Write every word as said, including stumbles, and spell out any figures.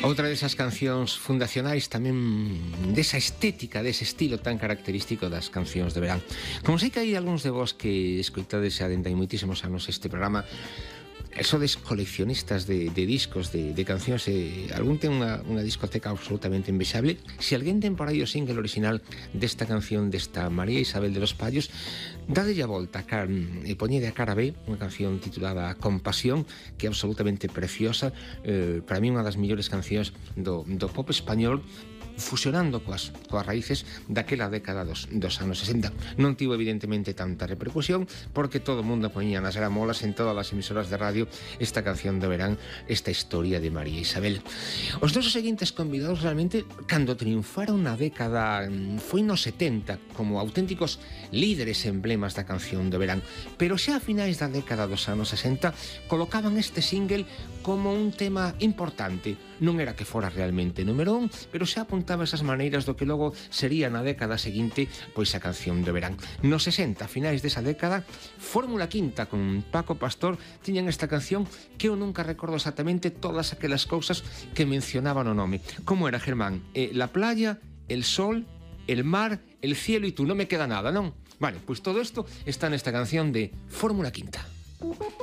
Outra desas cancións fundacionais tamén desa estética, dese estilo tan característico das cancións de verán. Como sei que hai algúns de vos que escoitades xa dende hai moitísimos anos este programa, sodes coleccionistas de, de discos, de, de cancións, e algún ten unha, unha discoteca absolutamente envexable. Se alguén ten por aí o single original desta canción, desta María Isabel de los Payos, dadelle a volta car, e poñede a cara B, unha canción titulada Compasión, que é absolutamente preciosa, eh, para mí unha das millores cancións do, do pop español, fusionando coas, coas raíces daquela década dos, dos anos sesenta. Non tivo evidentemente tanta repercusión porque todo o mundo poñía nas gramolas en todas as emisoras de radio esta canción de verán, esta historia de María Isabel. Os nosos seguintes convidados realmente, cando triunfaron na década, foi nos setenta, como auténticos líderes e emblemas da canción de verán, pero xa a finais da década dos anos sesenta colocaban este single como un tema importante. Non era que fora realmente número un, pero xa apuntaba esas maneiras do que logo sería na década seguinte pois a canción de verán. Nos sesenta, a finais desa década, Fórmula Quinta con Paco Pastor tiñan esta canción que eu nunca recordo exactamente todas aquelas cousas que mencionaban o nome. Como era, Germán? Eh, la playa, el sol, el mar, el cielo y tú. Non me queda nada, non? Vale, pois todo isto está nesta canción de Fórmula Quinta.